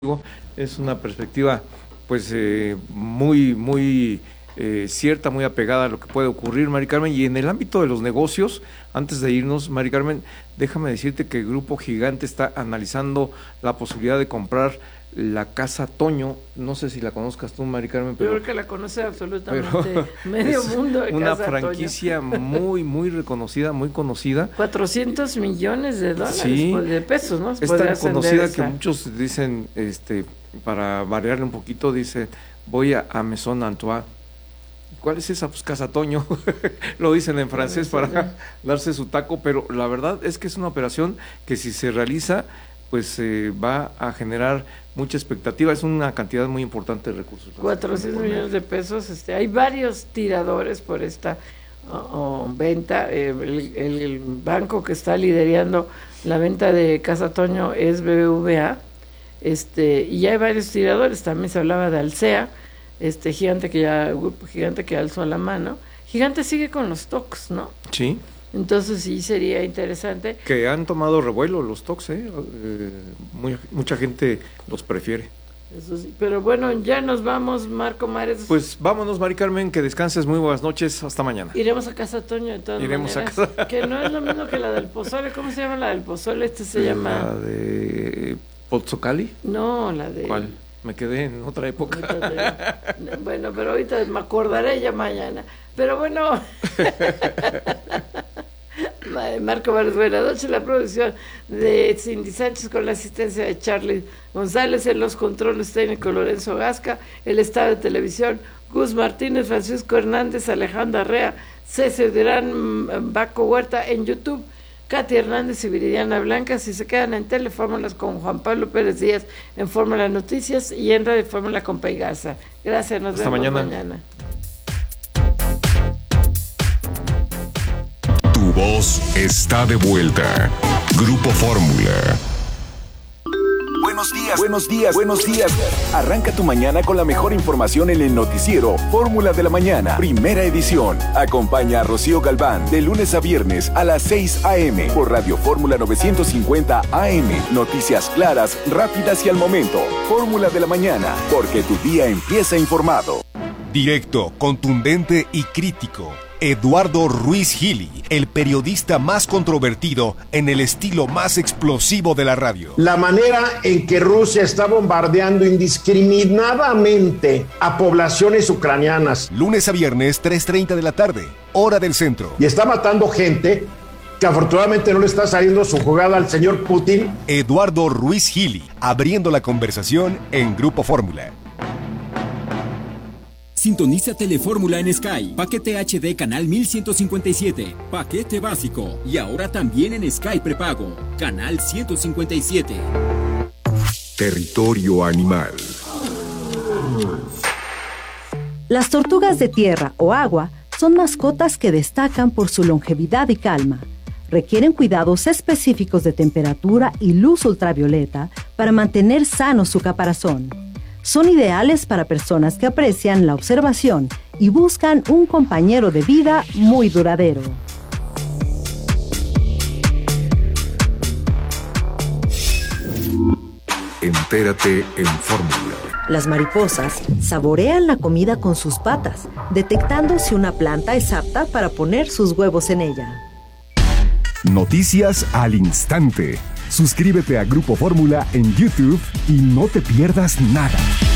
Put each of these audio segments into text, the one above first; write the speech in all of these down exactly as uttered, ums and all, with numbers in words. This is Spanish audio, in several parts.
Es una perspectiva pues eh, muy muy eh, cierta, muy apegada a lo que puede ocurrir, Mari Carmen. Y en el ámbito de los negocios, antes de irnos, Mari Carmen, déjame decirte que el Grupo Gigante está analizando la posibilidad de comprar la Casa Toño. No sé si la conozcas tú, Mari Carmen, pero yo creo que la conoce absolutamente medio mundo de una Casa franquicia Toño. muy muy reconocida, muy conocida. cuatrocientos millones de dólares, sí, de pesos, ¿no? Es tan conocida que muchos dicen, este, para variarle un poquito, dice, voy a, a Maison Antoine. ¿Cuál es esa? Pues Casa Toño. Lo dicen en francés para darse su taco, pero la verdad es que es una operación que si se realiza, pues eh, va a generar mucha expectativa. Es una cantidad muy importante de recursos. cuatrocientos millones de pesos. Este, hay varios tiradores por esta oh, oh, venta. Eh, el, el banco que está liderando la venta de Casa Toño es B B V A. Este, y hay varios tiradores. También se hablaba de Alsea, este gigante que ya, grupo gigante que alzó la mano. Gigante sigue con los T O Cs, ¿no? Sí. Entonces sí sería interesante. Que han tomado revuelo los T O Cs, ¿eh? eh muy, mucha gente los prefiere. Eso sí, pero bueno, ya nos vamos, Marco Mares. Pues vámonos, Mari Carmen, que descanses, muy buenas noches, hasta mañana. Iremos a Casa Toño de todas Iremos maneras, a casa. que no es lo mismo que la del pozole. ¿Cómo se llama la del pozole? Este se llama... La de Pozzocali. No, la de... ¿Cuál? Me quedé en otra época. De... Bueno, pero ahorita me acordaré ya mañana. Pero bueno... Marco Mares, buenas noches. La producción de Cindy Sánchez con la asistencia de Charlie González, en los controles técnicos Lorenzo Gasca, el estado de televisión Gus Martínez, Francisco Hernández, Alejandra Arrea, César Durán, Baco Huerta, en YouTube Katy Hernández y Viridiana Blanca. Si se quedan en Telefórmulas con Juan Pablo Pérez Díaz en Fórmula Noticias y en Radio Fórmula con Pay Garza. Gracias, nos Hasta vemos mañana. mañana. Tu voz está de vuelta. Grupo Fórmula. Buenos días, buenos días, buenos días. Arranca tu mañana con la mejor información en el noticiero Fórmula de la Mañana, primera edición. Acompaña a Rocío Galván de lunes a viernes a las seis a.m. por Radio Fórmula novecientos cincuenta A M. Noticias claras, rápidas y al momento. Fórmula de la Mañana, porque tu día empieza informado. Directo, contundente y crítico. Eduardo Ruiz Gili, el periodista más controvertido en el estilo más explosivo de la radio. La manera en que Rusia está bombardeando indiscriminadamente a poblaciones ucranianas. Lunes a viernes, tres treinta de la tarde, hora del centro. Y está matando gente que afortunadamente no le está saliendo su jugada al señor Putin. Eduardo Ruiz Gili, abriendo la conversación en Grupo Fórmula. Sintoniza Telefórmula en Sky. Paquete H D canal mil ciento cincuenta y siete. Paquete básico. Y ahora también en Sky prepago. Canal ciento cincuenta y siete. Territorio animal. Las tortugas de tierra o agua son mascotas que destacan por su longevidad y calma. Requieren cuidados específicos de temperatura y luz ultravioleta para mantener sano su caparazón. Son ideales para personas que aprecian la observación y buscan un compañero de vida muy duradero. Entérate en Fórmula. Las mariposas saborean la comida con sus patas, detectando si una planta es apta para poner sus huevos en ella. Noticias al instante. Suscríbete a Grupo Fórmula en YouTube y no te pierdas nada.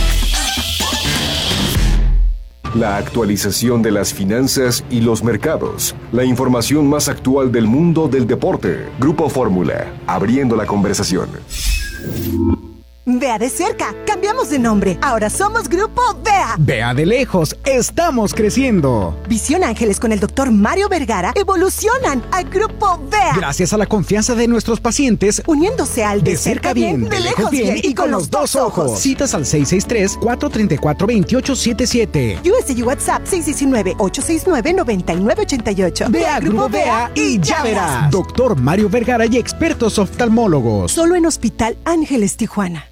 La actualización de las finanzas y los mercados. La información más actual del mundo del deporte. Grupo Fórmula, abriendo la conversación. Vea de cerca, cambiamos de nombre. Ahora somos Grupo V E A. Vea de lejos, estamos creciendo. Visión Ángeles con el doctor Mario Vergara evolucionan al Grupo V E A. Gracias a la confianza de nuestros pacientes, uniéndose al de, de cerca bien, bien, de lejos bien y con los dos ojos. Citas al seis seis tres, cuatro tres cuatro, dos ocho siete siete. U S U WhatsApp seis uno nueve, ocho seis nueve, nueve nueve ocho ocho. Vea Grupo V E A y ya verás. Doctor Mario Vergara y expertos oftalmólogos. Solo en Hospital Ángeles Tijuana.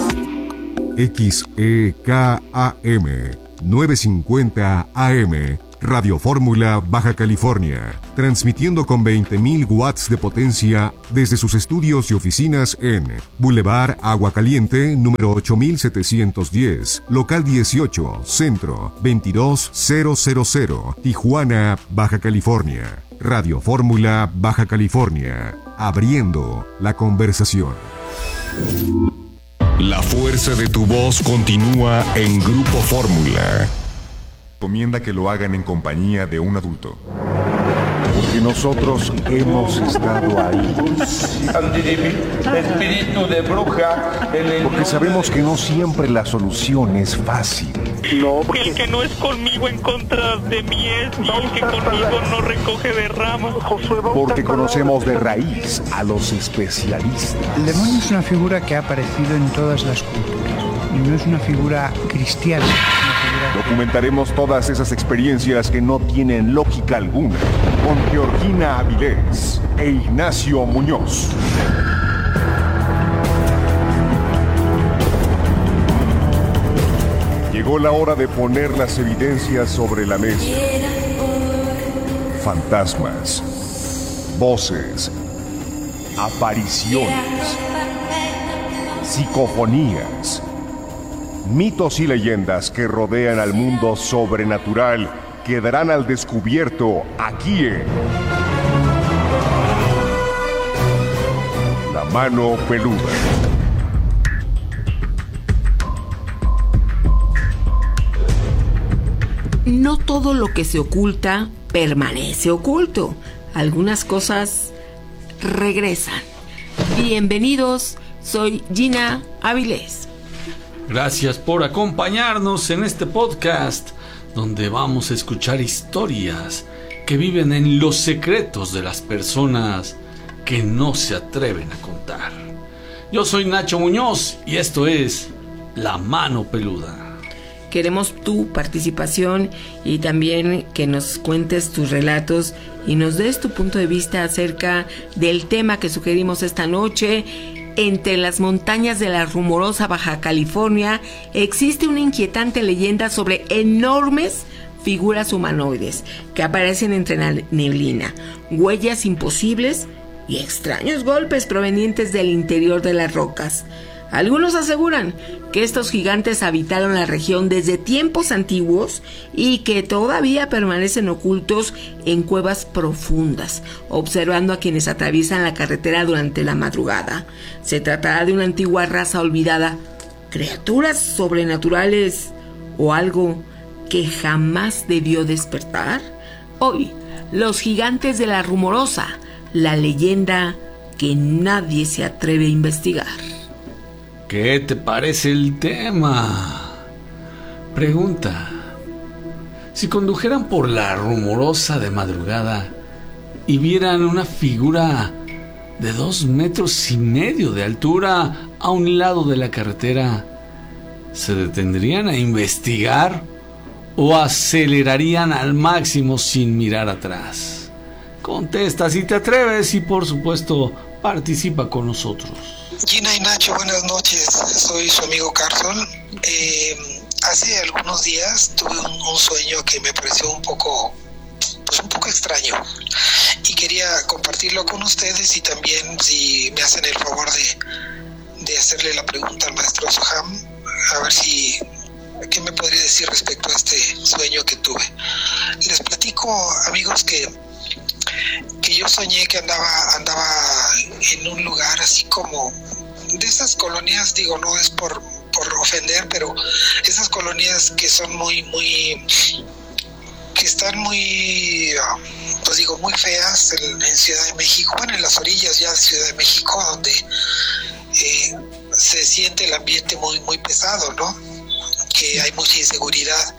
X E K A M novecientos cincuenta A M Radio Fórmula Baja California, transmitiendo con veinte mil watts de potencia desde sus estudios y oficinas en Boulevard Agua Caliente, número ocho mil setecientos diez, local dieciocho, Centro, veintidós mil, Tijuana, Baja California. Radio Fórmula Baja California, abriendo la conversación. La fuerza de tu voz continúa en Grupo Fórmula. Recomienda que lo hagan en compañía de un adulto. Porque nosotros hemos estado ahí. Espíritu de bruja. Porque sabemos que no siempre la solución es fácil. No, porque el que no es conmigo en contra de mí es, y el que conmigo no recoge de ramas. Porque conocemos de raíz a los especialistas. El demonio es una figura que ha aparecido en todas las culturas y no es una figura cristiana. Documentaremos todas esas experiencias que no tienen lógica alguna con Georgina Avilés e Ignacio Muñoz. Llegó la hora de poner las evidencias sobre la mesa. Fantasmas, voces, apariciones, psicofonías, mitos y leyendas que rodean al mundo sobrenatural quedarán al descubierto aquí en La Mano Peluda. No todo lo que se oculta permanece oculto. Algunas cosas regresan. Bienvenidos, soy Gina Avilés. Gracias por acompañarnos en este podcast, donde vamos a escuchar historias que viven en los secretos de las personas que no se atreven a contar. Yo soy Nacho Muñoz y esto es La Mano Peluda. Queremos tu participación y también que nos cuentes tus relatos y nos des tu punto de vista acerca del tema que sugerimos esta noche. Entre las montañas de la rumorosa Baja California existe una inquietante leyenda sobre enormes figuras humanoides que aparecen entre la neblina, huellas imposibles y extraños golpes provenientes del interior de las rocas. Algunos aseguran que estos gigantes habitaron la región desde tiempos antiguos y que todavía permanecen ocultos en cuevas profundas, observando a quienes atraviesan la carretera durante la madrugada. ¿Se tratará de una antigua raza olvidada, criaturas sobrenaturales o algo que jamás debió despertar? Hoy, los gigantes de la rumorosa, la leyenda que nadie se atreve a investigar. ¿Qué te parece el tema? Pregunta: si condujeran por la rumorosa de madrugada y vieran una figura de dos metros y medio de altura a un lado de la carretera, ¿se detendrían a investigar o acelerarían al máximo sin mirar atrás? Contesta si te atreves y, por supuesto, participa con nosotros. Gina y Nacho, buenas noches. Soy su amigo Carson. Eh, hace algunos días tuve un, un sueño que me pareció un poco, pues un poco extraño, y quería compartirlo con ustedes y también, si me hacen el favor de, de hacerle la pregunta al maestro Soham, a ver si qué me podría decir respecto a este sueño que tuve. Les platico, amigos, que que yo soñé que andaba andaba en un lugar así como de esas colonias, digo, no es por, por ofender, pero esas colonias que son muy, muy, que están muy, pues digo, muy feas en, en Ciudad de México, bueno, en las orillas ya de Ciudad de México, donde eh, se siente el ambiente muy, muy pesado, ¿no? Que hay mucha inseguridad.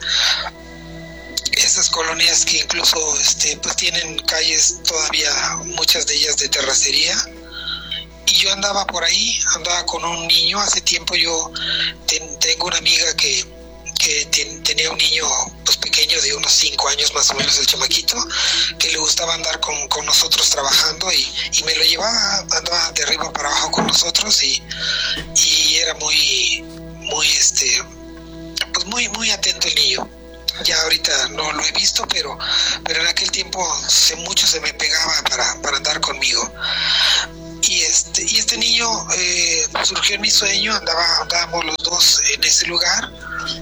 Esas colonias que incluso este, pues tienen calles todavía, muchas de ellas de terracería, y yo andaba por ahí, andaba con un niño. Hace tiempo yo ten, tengo una amiga que, que ten, tenía un niño pues pequeño de unos cinco años más o menos, el chamaquito, que le gustaba andar con, con nosotros trabajando, y, y me lo llevaba, andaba de arriba para abajo con nosotros, y, y era muy, muy este, pues muy, muy atento el niño. Ya ahorita no lo he visto, pero, pero en aquel tiempo se, mucho se me pegaba para, para andar conmigo. Y este, y este niño eh, surgió en mi sueño, andaba, andábamos los dos en ese lugar,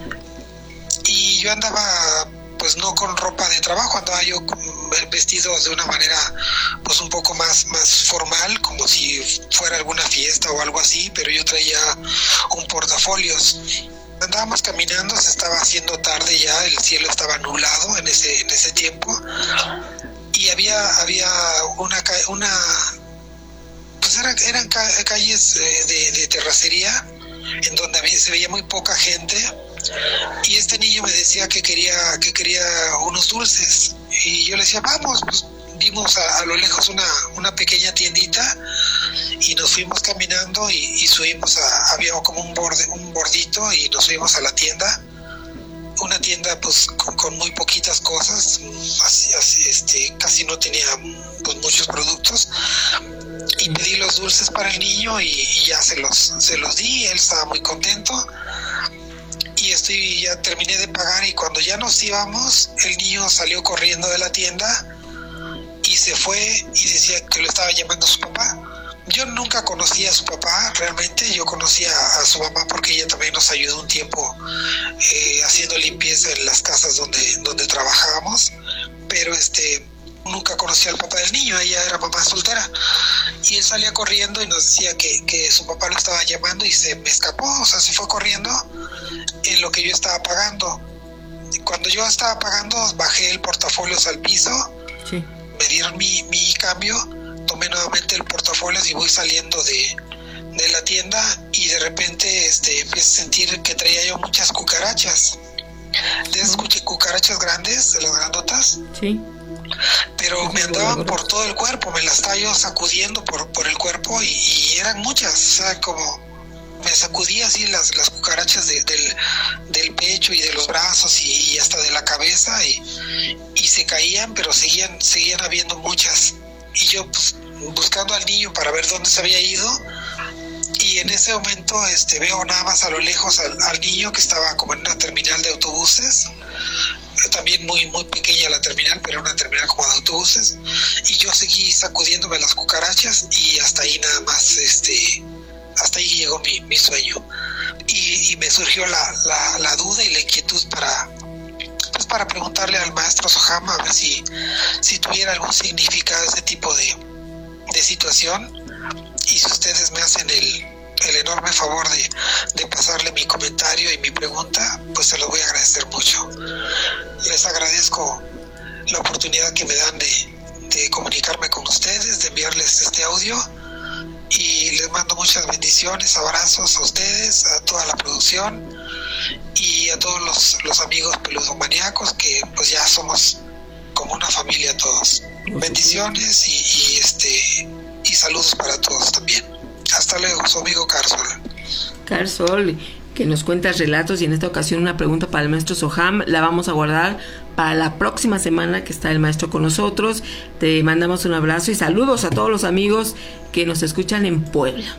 y yo andaba pues no con ropa de trabajo, andaba yo vestido de una manera pues un poco más, más formal, como si fuera alguna fiesta o algo así, pero yo traía un portafolios. Andábamos caminando, se estaba haciendo tarde ya, el cielo estaba nublado en ese, en ese tiempo, y había, había una, una pues eran, eran calles de, de terracería, en donde había, se veía muy poca gente, y este niño me decía que quería que quería unos dulces, y yo le decía, vamos, pues vimos a, a lo lejos una, una pequeña tiendita, y nos fuimos caminando y, y subimos a, había como un borde, un bordito, y nos subimos a la tienda, una tienda pues con, con muy poquitas cosas, así, así, este, casi no tenía pues muchos productos, y pedí los dulces para el niño, y, y ya se los, se los di, él estaba muy contento. Y estoy, ya terminé de pagar, y cuando ya nos íbamos, el niño salió corriendo de la tienda y se fue, y decía que lo estaba llamando a su papá. Yo nunca conocí a su papá, realmente. Yo conocía a su mamá porque ella también nos ayudó un tiempo eh, haciendo limpieza en las casas donde, donde trabajábamos, pero este nunca conocí al papá del niño, ella era mamá soltera, y él salía corriendo y nos decía que, que su papá lo estaba llamando, y se me escapó, o sea, se fue corriendo en lo que yo estaba pagando. Cuando yo estaba pagando, bajé el portafolios al piso, sí. Me dieron mi, mi cambio, tomé nuevamente el portafolios y voy saliendo de, de la tienda, y de repente este, empiezo a sentir que traía yo muchas cucarachas, de esas cucarachas grandes, de las grandotas. Sí. Pero me andaban por todo el cuerpo, me las estaba yo sacudiendo por, por el cuerpo, y, y eran muchas, o sea, como me sacudía así las, las cucarachas de, del, del pecho y de los brazos y, y hasta de la cabeza, y, y se caían, pero seguían, seguían habiendo muchas, y yo pues, buscando al niño para ver dónde se había ido, y en ese momento este, veo nada más a lo lejos al, al niño que estaba como en una terminal de autobuses, también muy muy pequeña la terminal, pero una terminal como de autobuses, y yo seguí sacudiéndome las cucarachas, y hasta ahí nada más, este, hasta ahí llegó mi, mi sueño, y, y me surgió la, la, la duda y la inquietud para pues para preguntarle al maestro Soham a ver si, si tuviera algún significado ese tipo de, de situación, y si ustedes me hacen el el enorme favor de, de pasarle mi comentario y mi pregunta, pues se los voy a agradecer mucho. Les agradezco la oportunidad que me dan de, de comunicarme con ustedes, de enviarles este audio, y les mando muchas bendiciones, abrazos a ustedes, a toda la producción y a todos los, los amigos peludomaníacos, que pues ya somos como una familia todos. Bendiciones y, y este y saludos para todos también. Hasta luego, su amigo Carsol. Carsol, que nos cuentas relatos, y en esta ocasión una pregunta para el maestro Soham, la vamos a guardar para la próxima semana que está el maestro con nosotros. Te mandamos un abrazo y saludos a todos los amigos que nos escuchan en Puebla.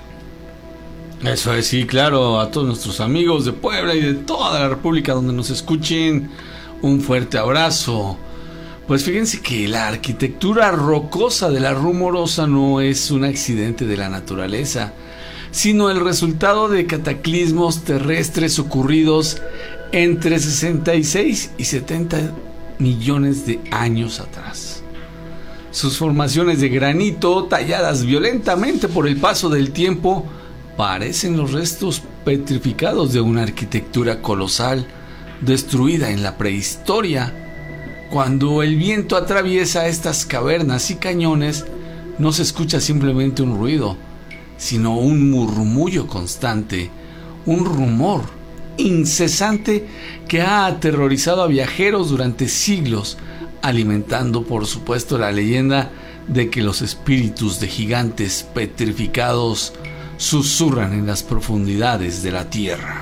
Eso es, sí, claro, a todos nuestros amigos de Puebla y de toda la República donde nos escuchen, un fuerte abrazo. Pues fíjense que la arquitectura rocosa de la Rumorosa no es un accidente de la naturaleza, sino el resultado de cataclismos terrestres ocurridos entre sesenta y seis y setenta millones de años atrás. Sus formaciones de granito, talladas violentamente por el paso del tiempo, parecen los restos petrificados de una arquitectura colosal destruida en la prehistoria. Cuando el viento atraviesa estas cavernas y cañones, no se escucha simplemente un ruido, sino un murmullo constante, un rumor incesante que ha aterrorizado a viajeros durante siglos, alimentando por supuesto la leyenda de que los espíritus de gigantes petrificados susurran en las profundidades de la tierra.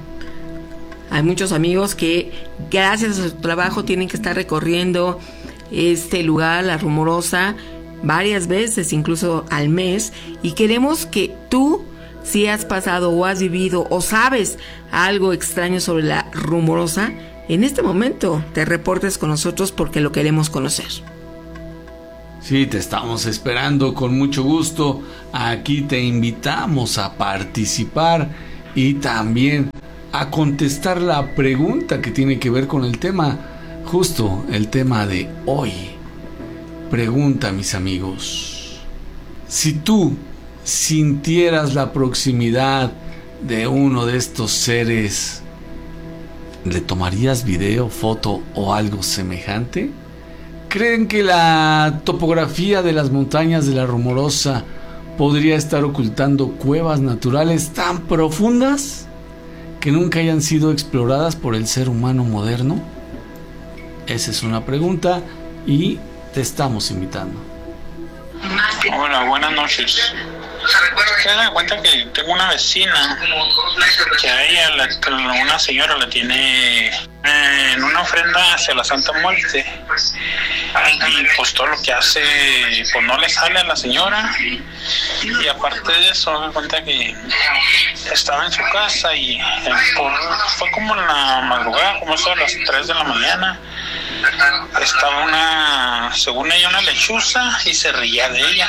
Hay muchos amigos que gracias a su trabajo tienen que estar recorriendo este lugar, la Rumorosa, varias veces, incluso al mes, y queremos que tú, si has pasado o has vivido o sabes algo extraño sobre la Rumorosa, en este momento te reportes con nosotros porque lo queremos conocer. Sí, te estamos esperando con mucho gusto. Aquí te invitamos a participar y también a contestar la pregunta que tiene que ver con el tema, justo el tema de hoy. Pregunta, mis amigos, si tú sintieras la proximidad de uno de estos seres, ¿le tomarías video, foto o algo semejante? ¿Creen que la topografía de las montañas de la Rumorosa podría estar ocultando cuevas naturales tan profundas que nunca hayan sido exploradas por el ser humano moderno? Esa es una pregunta y te estamos invitando. Hola, buenas noches. Se da cuenta que tengo una vecina que a ella, la, una señora la tiene en una ofrenda hacia la Santa Muerte, y pues todo lo que hace pues no le sale a la señora, y aparte de eso me cuenta que estaba en su casa y por, fue como en la madrugada, como eso a las tres de la mañana, estaba una, según ella, una lechuza y se reía de ella,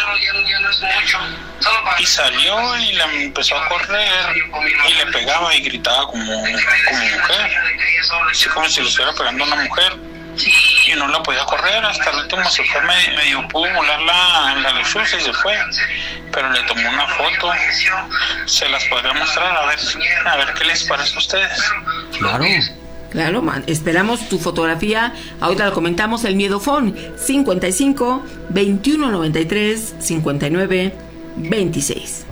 y salió y la empezó a correr y le pegaba y gritaba como, como mujer, así como si le estuviera pegando a una mujer, y no la podía correr. Hasta el último se fue, medio, medio pudo volar la, la lechuza y se fue, pero le tomó una foto, se las podría mostrar, a ver, a ver qué les parece a ustedes. Claro. Claro, man. Esperamos tu fotografía. Ahorita lo comentamos. El Miedofón cincuenta y cinco, veintiuno noventa y tres, cincuenta y nueve, veintiséis.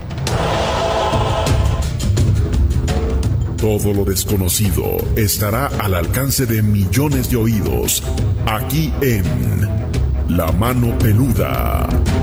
Todo lo desconocido estará al alcance de millones de oídos aquí en La Mano Peluda.